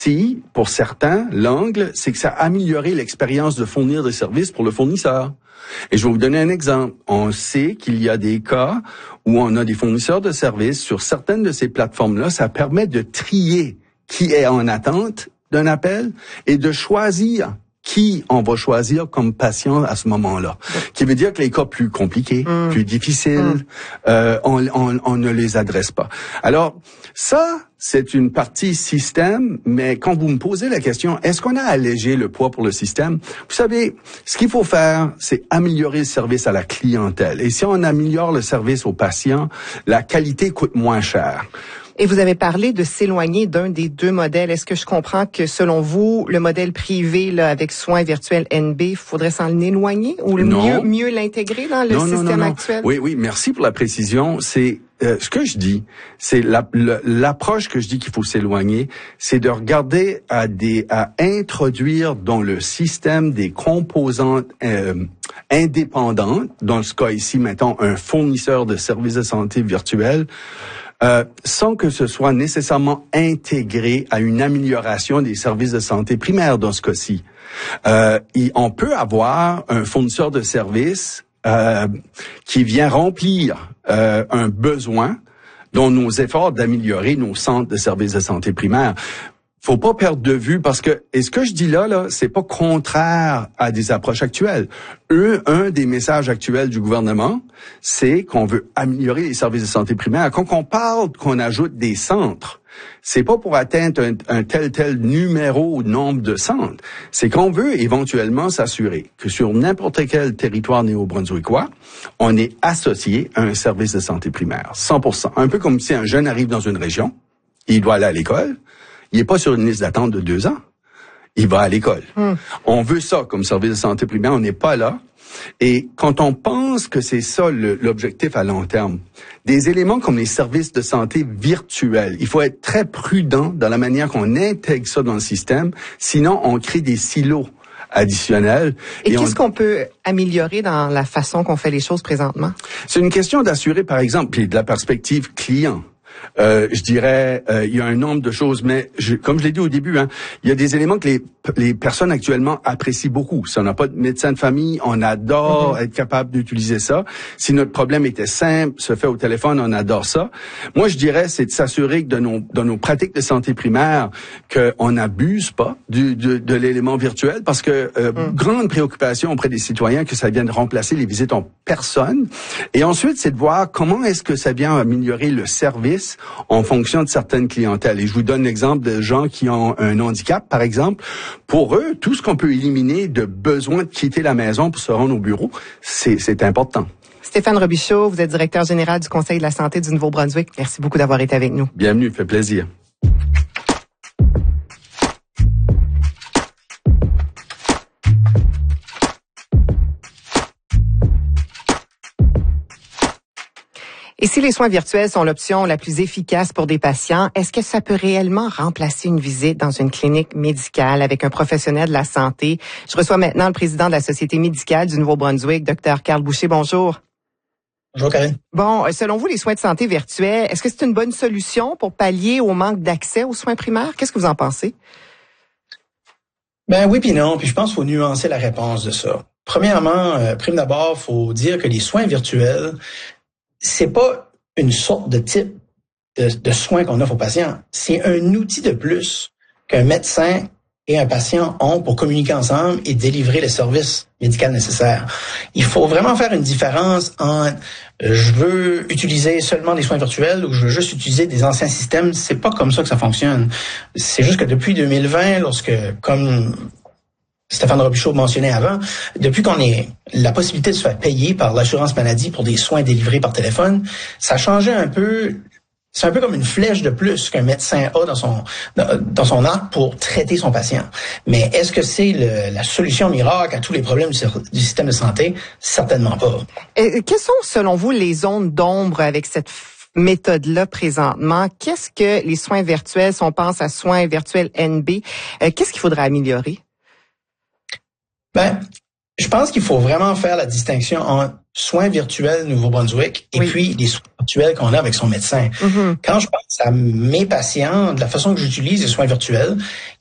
Si, pour certains, l'angle, c'est que ça a amélioré l'expérience de fournir des services pour le fournisseur. Et je vais vous donner un exemple. On sait qu'il y a des cas où on a des fournisseurs de services sur certaines de ces plateformes-là. Ça permet de trier qui est en attente d'un appel et de choisir qui on va choisir comme patient à ce moment-là. Qui veut dire que les cas plus compliqués, plus difficiles, on ne les adresse pas. Alors, ça, c'est une partie système, mais quand vous me posez la question, est-ce qu'on a allégé le poids pour le système? Vous savez, ce qu'il faut faire, c'est améliorer le service à la clientèle. Et si on améliore le service aux patients, la qualité coûte moins cher. Et vous avez parlé de s'éloigner d'un des deux modèles. Est-ce que je comprends que, selon vous, le modèle privé là, avec soins virtuels NB, il faudrait s'en éloigner ou mieux l'intégrer dans le système actuel? Oui, merci pour la précision. C'est ce que je dis, c'est l'approche que je dis qu'il faut s'éloigner, c'est de regarder à introduire dans le système des composantes indépendantes. Dans ce cas ici, mettons un fournisseur de services de santé virtuels. Sans que ce soit nécessairement intégré à une amélioration des services de santé primaires dans ce cas-ci. On peut avoir un fournisseur de services qui vient remplir un besoin dans nos efforts d'améliorer nos centres de services de santé primaires. Faut pas perdre de vue parce que, et ce que je dis là, c'est pas contraire à des approches actuelles. Un des messages actuels du gouvernement, c'est qu'on veut améliorer les services de santé primaire. Quand on parle qu'on ajoute des centres, c'est pas pour atteindre un tel numéro ou nombre de centres. C'est qu'on veut éventuellement s'assurer que sur n'importe quel territoire néo-brunswickois, on est associé à un service de santé primaire. 100%. Un peu comme si un jeune arrive dans une région, il doit aller à l'école. Il n'est pas sur une liste d'attente de 2 ans. Il va à l'école. On veut ça comme service de santé primaire. On n'est pas là. Et quand on pense que c'est ça l'objectif à long terme, des éléments comme les services de santé virtuels, il faut être très prudent dans la manière qu'on intègre ça dans le système. Sinon, on crée des silos additionnels. Et qu'est-ce qu'on peut améliorer dans la façon qu'on fait les choses présentement? C'est une question d'assurer, par exemple, puis de la perspective client. Je dirais, il y a un nombre de choses, mais comme je l'ai dit au début, il y a des éléments que les personnes actuellement apprécient beaucoup. Si on n'a pas de médecin de famille, on adore être capable d'utiliser ça. Si notre problème était simple, se fait au téléphone, on adore ça. Moi, je dirais, c'est de s'assurer que dans nos pratiques de santé primaire, qu'on n'abuse pas de l'élément virtuel, parce que grande préoccupation auprès des citoyens que ça vienne remplacer les visites en personne. Et ensuite, c'est de voir comment est-ce que ça vient améliorer le service en fonction de certaines clientèles. Et je vous donne l'exemple de gens qui ont un handicap, par exemple. Pour eux, tout ce qu'on peut éliminer de besoin de quitter la maison pour se rendre au bureau, c'est important. Stéphane Robichaud, vous êtes directeur général du Conseil de la santé du Nouveau-Brunswick. Merci beaucoup d'avoir été avec nous. Bienvenue, fait plaisir. Et si les soins virtuels sont l'option la plus efficace pour des patients, est-ce que ça peut réellement remplacer une visite dans une clinique médicale avec un professionnel de la santé? Je reçois maintenant le président de la Société médicale du Nouveau-Brunswick, Dr Carl Boucher. Bonjour. Bonjour, Karine. Bon, selon vous, les soins de santé virtuels, est-ce que c'est une bonne solution pour pallier au manque d'accès aux soins primaires? Qu'est-ce que vous en pensez? Ben oui puis non, puis je pense qu'il faut nuancer la réponse de ça. Premièrement, prime d'abord, faut dire que les soins virtuels, c'est pas une sorte de type de soins qu'on offre aux patients. C'est un outil de plus qu'un médecin et un patient ont pour communiquer ensemble et délivrer le service médical nécessaire. Il faut vraiment faire une différence entre je veux utiliser seulement des soins virtuels ou je veux juste utiliser des anciens systèmes. C'est pas comme ça que ça fonctionne. C'est juste que depuis 2020, lorsque, comme Stéphane Robichaud mentionnait avant, depuis qu'on ait la possibilité de se faire payer par l'assurance maladie pour des soins délivrés par téléphone, ça a changé un peu. C'est un peu comme une flèche de plus qu'un médecin a dans son arc pour traiter son patient. Mais est-ce que c'est la solution miracle à tous les problèmes du système de santé? Certainement pas. Quelles sont, selon vous, les zones d'ombre avec cette méthode-là présentement? Qu'est-ce que les soins virtuels, si on pense à soins virtuels NB, qu'est-ce qu'il faudrait améliorer? Ben, Je pense qu'il faut vraiment faire la distinction entre soins virtuels Nouveau-Brunswick et puis les soins virtuels qu'on a avec son médecin. Quand je pense à mes patients, de la façon que j'utilise les soins virtuels,